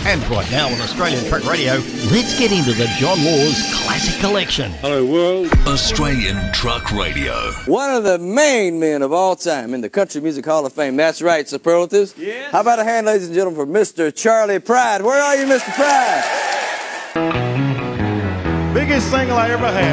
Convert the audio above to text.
And right now on Australian Truck Radio, let's get into the John Laws Classic Collection. Hello world. Australian Truck Radio. One of the main men of all time in the Country Music Hall of Fame. That's right, superlatives. Yes. How about a hand, ladies and gentlemen, for Mr. Charley Pride? Where are you, Mr. Pride? Biggest single I ever had.